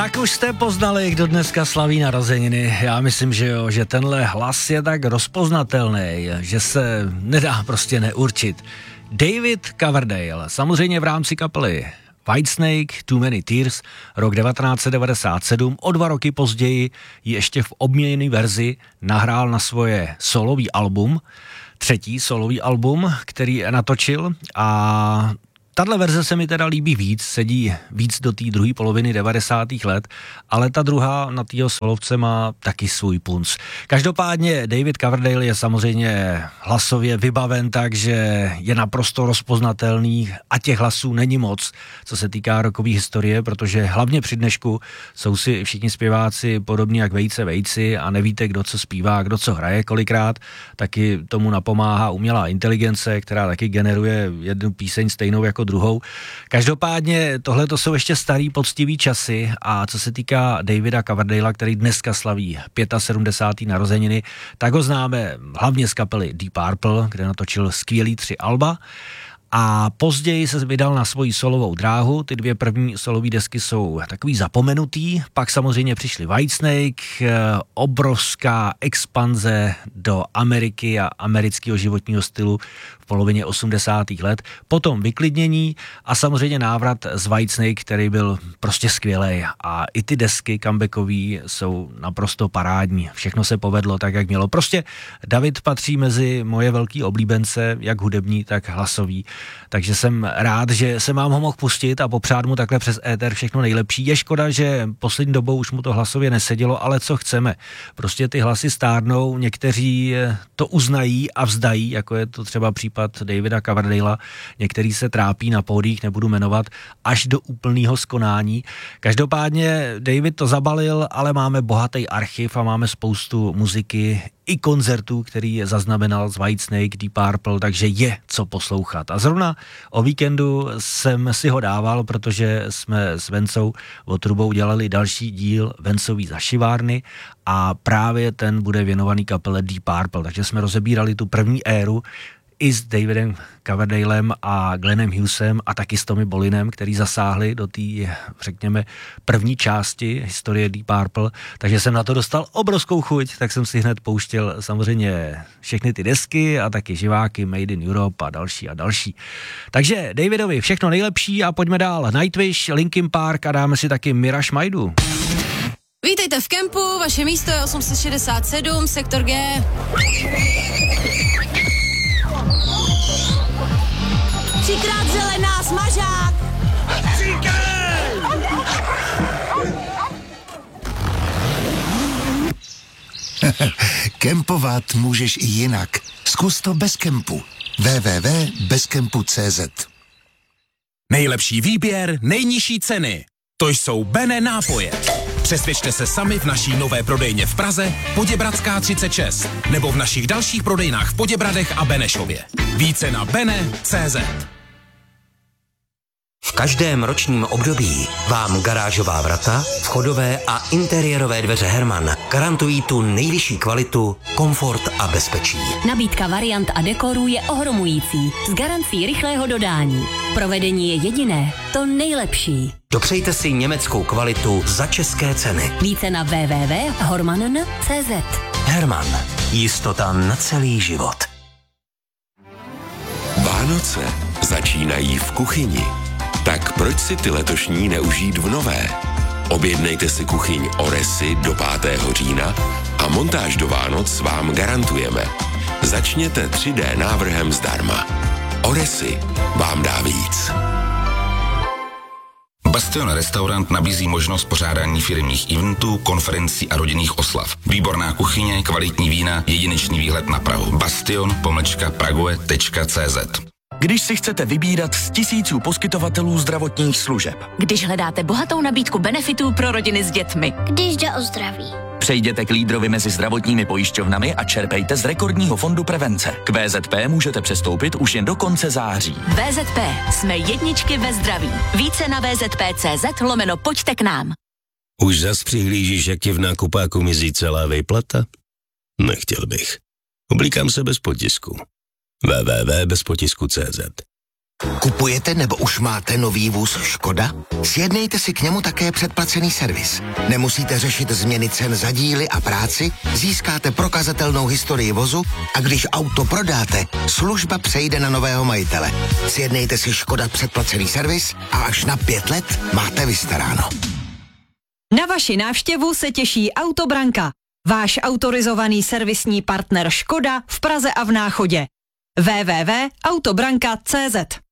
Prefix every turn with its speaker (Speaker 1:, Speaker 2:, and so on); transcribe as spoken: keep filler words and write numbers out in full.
Speaker 1: Tak už jste poznali, kdo dneska slaví narozeniny. Já myslím, že jo, že tenhle hlas je tak rozpoznatelný, že se nedá prostě neurčit. David Coverdale, samozřejmě v rámci kapely Whitesnake, Too Many Tears, rok devatenáct set devadesát sedm, o dva roky později ji ještě v obměněné verzi nahrál na svoje solový album, třetí solový album, který natočil, a tahle verze se mi teda líbí víc, sedí víc do té druhé poloviny devadesátých let, ale ta druhá na tého solovce má taky svůj punc. Každopádně David Coverdale je samozřejmě hlasově vybaven, takže je naprosto rozpoznatelný a těch hlasů není moc, co se týká rockové historie, protože hlavně při dnešku jsou si všichni zpěváci podobní jak vejce vejci a nevíte, kdo co zpívá, kdo co hraje kolikrát, taky tomu napomáhá umělá inteligence, která taky generuje jednu píseň stejnou jako druhou. Každopádně tohle to jsou ještě starý poctivý časy, a co se týká Davida Coverdala, který dneska slaví sedmdesátý páté narozeniny, tak ho známe hlavně z kapely Deep Purple, kde natočil skvělý tři alba, a později se vydal na svoji solovou dráhu. Ty dvě první solové desky jsou takový zapomenutý, pak samozřejmě přišli Whitesnake, obrovská expanze do Ameriky a amerického životního stylu v polovině osmdesátých let, potom vyklidnění a samozřejmě návrat z Whitesnake, který byl prostě skvělej, a i ty desky comebackové jsou naprosto parádní. Všechno se povedlo tak, jak mělo. Prostě David patří mezi moje velký oblíbence, jak hudební, tak hlasový. Takže jsem rád, že se mám ho mohl pustit a popřát mu takhle přes éter všechno nejlepší. Je škoda, že poslední dobou už mu to hlasově nesedělo, ale co chceme. Prostě ty hlasy stárnou, někteří to uznají a vzdají, jako je to třeba případ Davida Coverdala, některý se trápí na pódiích, nebudu jmenovat, až do úplného skonání. Každopádně David to zabalil, ale máme bohatý archiv a máme spoustu muziky i koncertů, který zaznamenal z Whitesnake, Deep Purple, takže je co poslouchat. A zrovna o víkendu jsem si ho dával, protože jsme s Vencou Votrubou dělali další díl Vencový zašivárny a právě ten bude věnovaný kapele Deep Purple, takže jsme rozebírali tu první éru i s Davidem Coverdalem a Glennem Hughesem a taky s Tommy Bollinem, který zasáhli do té, řekněme, první části historie Deep Purple, takže jsem na to dostal obrovskou chuť, tak jsem si hned pouštěl samozřejmě všechny ty desky a taky živáky Made in Europe a další a další. Takže Davidovi všechno nejlepší a pojďme dál. Nightwish, Linkin Park a dáme si taky Mira Šmajdu.
Speaker 2: Vítejte v kempu, vaše místo je osm set šedesát sedm, sektor G. Třikrát zelená, smažák!
Speaker 3: Kempovat můžeš i jinak. Zkus to bez kempu. w w w tečka bezkempu tečka c z.
Speaker 4: Nejlepší výběr, nejnižší ceny. To jsou Bene nápoje. Přesvědčte se sami v naší nové prodejně v Praze, Poděbradská třicet šest, nebo v našich dalších prodejnách v Poděbradech a Benešově. Více na bene tečka c z.
Speaker 5: V každém ročním období vám garážová vrata, vchodové a interiérové dveře Herman garantují tu nejvyšší kvalitu, komfort a bezpečí.
Speaker 6: Nabídka variant a dekorů je ohromující, s garancí rychlého dodání. Provedení je jediné, to nejlepší.
Speaker 5: Dopřejte si německou kvalitu za české ceny.
Speaker 6: Více na w w w tečka hormanen tečka c z.
Speaker 5: Herman. Jistota na celý život.
Speaker 7: Vánoce začínají v kuchyni. Tak proč si ty letošní neužít v nové? Objednejte si kuchyň Oresy do pátého října a montáž do Vánoc vám garantujeme. Začněte tři dé návrhem zdarma. Oresy vám dá víc.
Speaker 8: Bastion Restaurant nabízí možnost pořádání firemních eventů, konferencí a rodinných oslav. Výborná kuchyně, kvalitní vína, jedinečný výhled na Prahu. Bastion pomlčka prague tečka c z.
Speaker 9: Když si chcete vybírat z tisíců poskytovatelů zdravotních služeb.
Speaker 10: Když hledáte bohatou nabídku benefitů pro rodiny s dětmi.
Speaker 11: Když jde o zdraví.
Speaker 9: Přejděte k lídrovi mezi zdravotními pojišťovnami a čerpejte z rekordního fondu prevence. K V Z P můžete přestoupit už jen do konce září.
Speaker 10: V Z P. Jsme jedničky ve zdraví. Více na V Z P tečka c z lomeno pojďte k nám.
Speaker 12: Už zas přihlížíš, jak ti v nákupáku mizí celá vejplata? Nechtěl bych. Oblíkám se bez potisku. w w w tečka bez potisku tečka c z.
Speaker 3: Kupujete nebo už máte nový vůz Škoda? Sjednejte si k němu také předplacený servis. Nemusíte řešit změny cen za díly a práci, získáte prokazatelnou historii vozu a když auto prodáte, služba přejde na nového majitele. Sjednejte si Škoda předplacený servis a až na pět let máte vystaráno.
Speaker 11: Na vaši návštěvu se těší Autobranka, váš autorizovaný servisní partner Škoda v Praze a v Náchodě. w w w tečka autobranka tečka cé zet